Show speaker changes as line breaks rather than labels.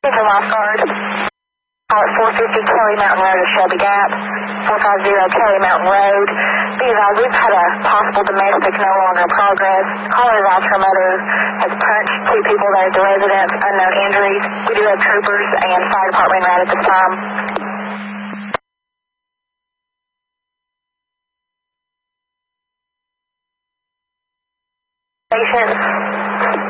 It's a lifeguard. Call it 450 Kelly Mountain Road or Shelby Gap. 450 Kelly Mountain Road. Be advised, we've had a possible domestic no longer in progress. Caller advised her mother has punched 2 people there at the residence, unknown injuries. We do have troopers and fire department right at this time. Patients.